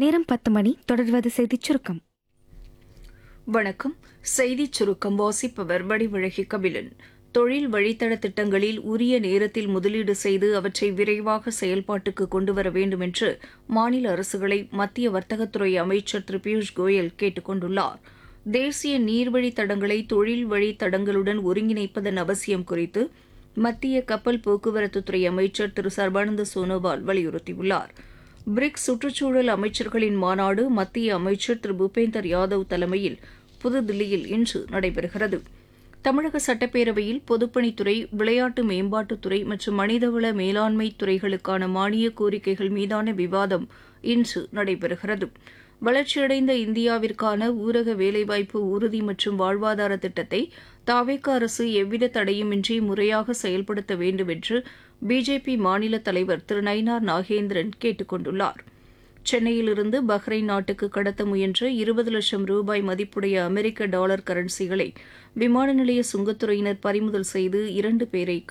நேரம் 10 மணி. தொடர்வது செய்திச் சுருக்கம். வணக்கம். செய்திச் சுருக்கம் வாசிப்பவர் வடிவழகி கபிலன். தொழில் வழித்தட திட்டங்களில் உரிய நேரத்தில் முதலீடு செய்து அவற்றை விரைவாக செயல்பாட்டுக்கு கொண்டுவர வேண்டும் என்று மாநில அரசுகளை மத்திய வர்த்தகத்துறை அமைச்சர் திரு பியூஷ் கோயல் கேட்டுக் கொண்டுள்ளார். தேசிய நீர்வழித் தடங்களை தொழில் வழித்தடங்களுடன் ஒருங்கிணைப்பதன் அவசியம் குறித்து மத்திய கப்பல் போக்குவரத்துத்துறை அமைச்சர் திரு சர்பானந்த சோனோவால் வலியுறுத்தியுள்ளார். பிரிக்ஸ் சுற்றுச்சூழல் அமைச்சர்களின் மாநாடு மத்திய அமைச்சர் திரு பூபேந்தர் யாதவ் தலைமையில் புதுதில்லியில் இன்று நடைபெறுகிறது. தமிழக சட்டப்பேரவையில் பொதுப்பணித்துறை, விளையாட்டு மேம்பாட்டுத்துறை மற்றும் மனிதவள மேலாண்மை துறைகளுக்கான மானிய கோரிக்கைகள் மீதான விவாதம் இன்று நடைபெறுகிறது. வளர்ச்சியடைந்த இந்தியாவிற்கான ஊரக வேலைவாய்ப்பு உறுதி மற்றும் வாழ்வாதார திட்டத்தை தாவேகா அரசு எவ்வித தடையுமின்றி முறையாக செயல்படுத்த வேண்டும் என்று பிஜேபி மாநில தலைவர் திரு நயினார் நாகேந்திரன் கேட்டுக் கொண்டுள்ளார். சென்னையிலிருந்து பஹ்ரைன் நாட்டுக்கு கடத்த முயன்ற 20 லட்சம் ரூபாய் மதிப்புடைய அமெரிக்க டாலர் கரன்சிகளை விமான நிலைய சுங்கத்துறையினர் பறிமுதல் செய்து 2 பேரை